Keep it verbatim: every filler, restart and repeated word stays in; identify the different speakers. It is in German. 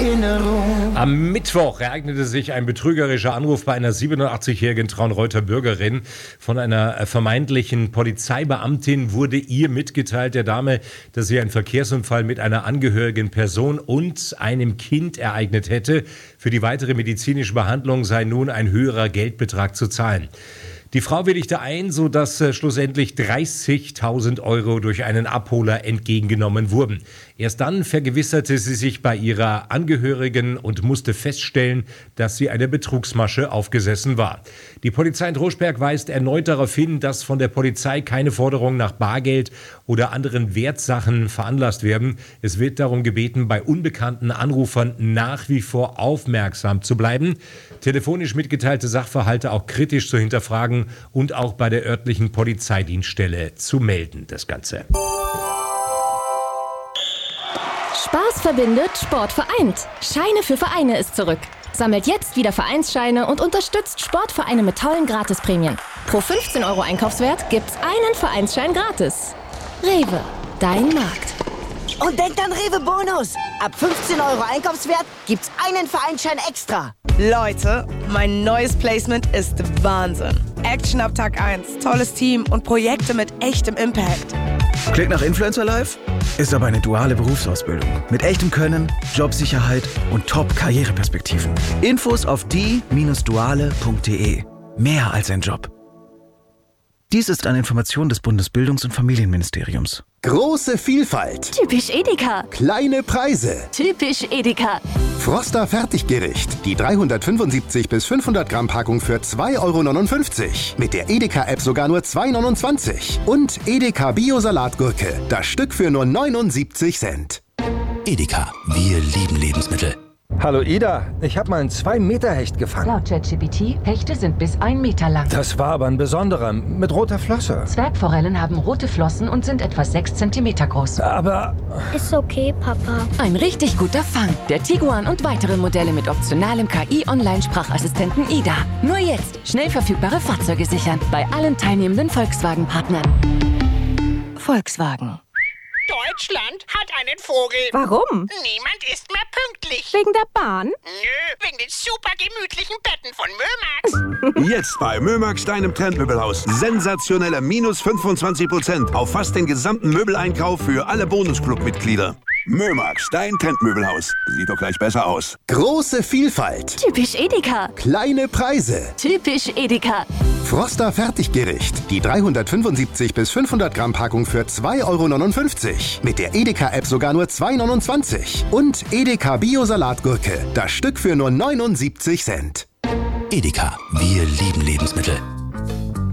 Speaker 1: Erinnerung.
Speaker 2: Am Mittwoch ereignete sich ein betrügerischer Anruf bei einer siebenundachtzigjährigen Traunreuther Bürgerin. Von einer vermeintlichen Polizeibeamtin wurde ihr mitgeteilt, der Dame, dass sie einen Verkehrsunfall mit einer angehörigen Person und einem Kind ereignet hätte. Für die weitere medizinische Behandlung sei nun ein höherer Geldbetrag zu zahlen. Die Frau willigte ein, sodass äh, schlussendlich dreißigtausend Euro durch einen Abholer entgegengenommen wurden. Erst dann vergewisserte sie sich bei ihrer Angehörigen und musste feststellen, dass sie einer Betrugsmasche aufgesessen war. Die Polizei in Droschberg weist erneut darauf hin, dass von der Polizei keine Forderungen nach Bargeld oder anderen Wertsachen veranlasst werden. Es wird darum gebeten, bei unbekannten Anrufern nach wie vor aufmerksam zu bleiben, telefonisch mitgeteilte Sachverhalte auch kritisch zu hinterfragen und auch bei der örtlichen Polizeidienststelle zu melden, das Ganze.
Speaker 3: Spaß verbindet, Sport vereint. Scheine für Vereine ist zurück. Sammelt jetzt wieder Vereinsscheine und unterstützt Sportvereine mit tollen Gratisprämien. Pro fünfzehn Euro Einkaufswert gibt's einen Vereinsschein gratis. Rewe, dein Markt.
Speaker 4: Und denkt an Rewe Bonus. Ab fünfzehn Euro Einkaufswert gibt's einen Vereinsschein extra.
Speaker 5: Leute, mein neues Placement ist Wahnsinn. Action ab Tag eins, tolles Team und Projekte mit echtem Impact.
Speaker 6: Klingt nach Influencer Life? Ist aber eine duale Berufsausbildung. Mit echtem Können, Jobsicherheit und Top-Karriereperspektiven. Infos auf die Bindestrich duale Punkt de. Mehr als ein Job. Dies ist eine Information des Bundesbildungs- und Familienministeriums.
Speaker 7: Große Vielfalt.
Speaker 3: Typisch Edeka.
Speaker 7: Kleine Preise.
Speaker 3: Typisch Edeka.
Speaker 7: Froster Fertiggericht. Die dreihundertfünfundsiebzig bis fünfhundert Gramm Packung für zwei Euro neunundfünfzig. Mit der Edeka-App sogar nur zwei Euro neunundzwanzig. Und Edeka Bio-Salatgurke. Das Stück für nur neunundsiebzig Cent.
Speaker 8: Edeka. Wir lieben Lebensmittel.
Speaker 9: Hallo Ida, ich habe mal einen zwei Meter Hecht gefangen.
Speaker 10: Laut ChatGPT, Hechte sind bis ein Meter lang.
Speaker 9: Das war aber ein besonderer, mit roter Flosse.
Speaker 10: Zwergforellen haben rote Flossen und sind etwa sechs Zentimeter groß.
Speaker 9: Aber...
Speaker 11: Ist okay, Papa.
Speaker 3: Ein richtig guter Fang. Der Tiguan und weitere Modelle mit optionalem K I-Online-Sprachassistenten Ida. Nur jetzt schnell verfügbare Fahrzeuge sichern. Bei allen teilnehmenden Volkswagen-Partnern. Volkswagen.
Speaker 12: Deutschland hat einen Vogel.
Speaker 5: Warum?
Speaker 12: Niemand ist mehr pünktlich.
Speaker 5: Wegen der Bahn?
Speaker 12: Nö, wegen den super gemütlichen Betten von Mömax.
Speaker 13: Jetzt bei Mömax, deinem Trendmöbelhaus. Sensationelle minus fünfundzwanzig Prozent auf fast den gesamten Möbeleinkauf für alle Bonusclub-Mitglieder. Mömax, dein Trendmöbelhaus. Sieht doch gleich besser aus.
Speaker 7: Große Vielfalt.
Speaker 3: Typisch Edeka.
Speaker 7: Kleine Preise.
Speaker 3: Typisch Edeka.
Speaker 7: Froster Fertiggericht. Die dreihundertfünfundsiebzig bis fünfhundert Gramm Packung für zwei Euro neunundfünfzig. Mit der Edeka-App sogar nur zwei Euro neunundzwanzig. Und Edeka Bio-Salatgurke. Das Stück für nur neunundsiebzig Cent.
Speaker 8: Edeka. Wir lieben Lebensmittel.